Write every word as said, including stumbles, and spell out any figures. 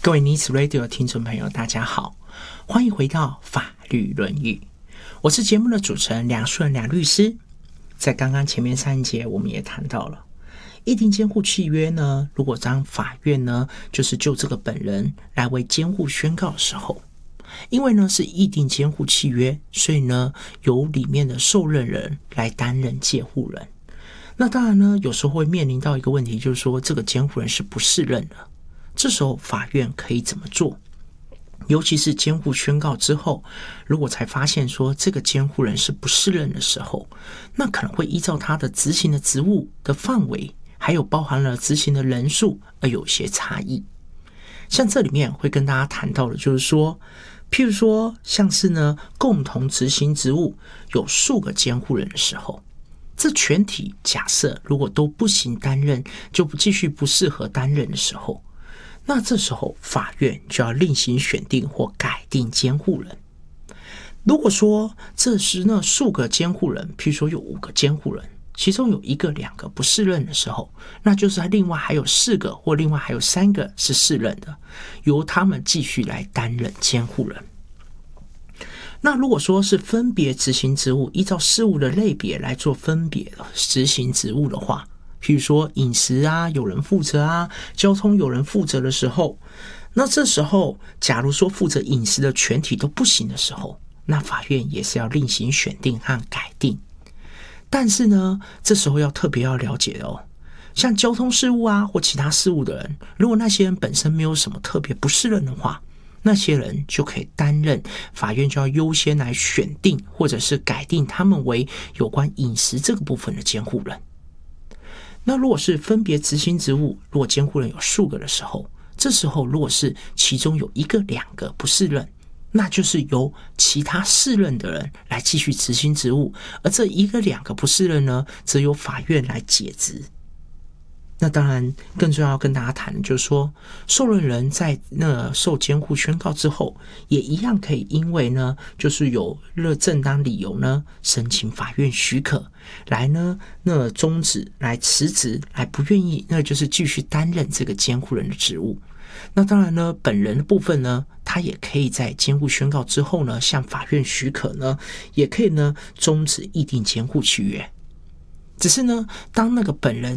各位 Needs Radio 的听众朋友大家好，欢迎回到法律论语，我是节目的主持人梁顺梁律师。在刚刚前面三节我们也谈到了议定监护契约呢，如果当法院呢就是就这个本人来为监护宣告的时候，因为呢是议定监护契约，所以呢由里面的受任人来担任监护人。那当然呢有时候会面临到一个问题，就是说这个监护人是不适任的，这时候法院可以怎么做？尤其是监护宣告之后，如果才发现说这个监护人是不适任的时候，那可能会依照他的执行的职务的范围，还有包含了执行的人数而有些差异。像这里面会跟大家谈到的就是说，譬如说像是呢共同执行职务有数个监护人的时候，这全体假设如果都不行担任，就不继续不适合担任的时候，那这时候法院就要另行选定或改定监护人。如果说这时呢数个监护人，譬如说有五个监护人，其中有一个两个不适任的时候，那就是另外还有四个或另外还有三个是适任的，由他们继续来担任监护人。那如果说是分别执行职务，依照事务的类别来做分别的执行职务的话，譬如说饮食啊有人负责啊，交通有人负责的时候，那这时候假如说负责饮食的全体都不行的时候，那法院也是要另行选定和改定。但是呢这时候要特别要了解哦，像交通事务啊或其他事务的人，如果那些人本身没有什么特别不适任的话，那些人就可以担任，法院就要优先来选定或者是改定他们为有关饮食这个部分的监护人。那如果是分别执行职务，如果监护人有数个的时候，这时候如果是其中有一个两个不适任，那就是由其他适任的人来继续执行职务，而这一个两个不适任呢，则由法院来解职。那当然更重要要跟大家谈的就是说，受任人在那受监护宣告之后，也一样可以因为呢就是有正当理由呢申请法院许可来呢那终止来辞职，来不愿意那就是继续担任这个监护人的职务。那当然呢本人的部分呢，他也可以在监护宣告之后呢向法院许可呢，也可以呢终止议定监护契约。只是呢当那个本人